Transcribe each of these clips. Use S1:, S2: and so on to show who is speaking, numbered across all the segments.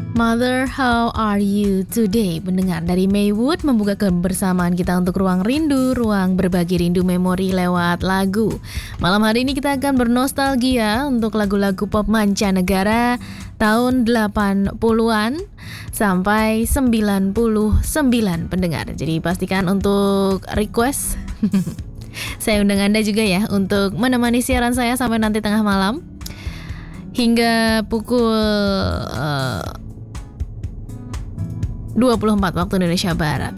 S1: Mother, how are you today? Pendengar dari Maywood membuka kebersamaan kita untuk ruang rindu, ruang berbagi rindu memori lewat lagu. Malam hari ini kita akan bernostalgia untuk lagu-lagu pop mancanegara tahun 80-an sampai 99 pendengar. Jadi pastikan untuk request. Saya undang Anda juga ya untuk menemani siaran saya sampai nanti tengah malam hingga pukul 24 waktu Indonesia Barat.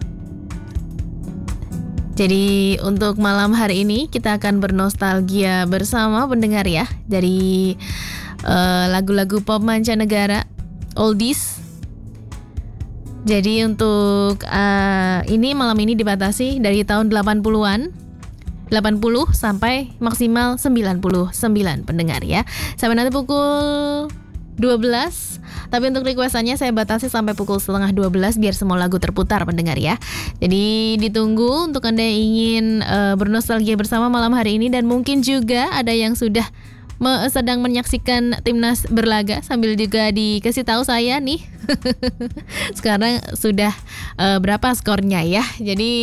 S1: Jadi untuk malam hari ini kita akan bernostalgia bersama pendengar ya dari lagu-lagu pop mancanegara oldies. Jadi untuk ini malam ini dibatasi dari tahun 80-an 80 sampai maksimal 99 pendengar ya. Sampai nanti pukul 12. Tapi untuk requestannya saya batasi sampai pukul 11:30 biar semua lagu terputar pendengar ya. Jadi ditunggu untuk Anda yang ingin bernostalgia bersama malam hari ini. Dan mungkin juga ada yang sudah sedang menyaksikan timnas berlaga sambil juga dikasih tahu saya nih. Sekarang sudah berapa skornya ya. Jadi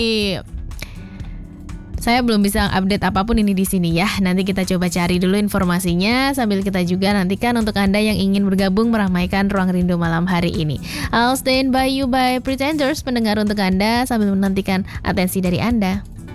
S1: saya belum bisa update apapun ini di sini ya. Nanti kita coba cari dulu informasinya sambil kita juga nantikan untuk Anda yang ingin bergabung meramaikan Ruang Rindu malam hari ini. I'll stand by you by Pretenders pendengar untuk Anda sambil menantikan atensi dari Anda.